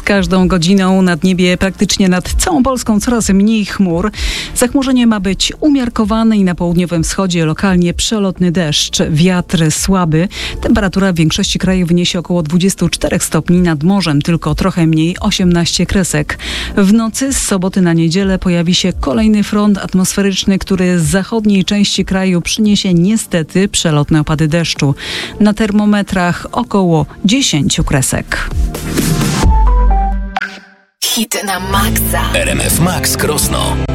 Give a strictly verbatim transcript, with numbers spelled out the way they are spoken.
Z każdą godziną nad niebie praktycznie nad całą Polską coraz mniej chmur. Zachmurzenie ma być umiarkowane i na południowym wschodzie lokalnie przelotny deszcz. Wiatr słaby. Temperatura w większości kraju wyniesie około dwadzieścia cztery stopni, nad morzem tylko trochę mniej, osiemnaście kresek. W nocy z soboty na niedzielę pojawi się kolejny front atmosferyczny, który z zachodniej części kraju przyniesie niestety przelotne opady deszczu. Na termometrach około dziesięć kresek. Hit na maksa. R M F Max Krosno.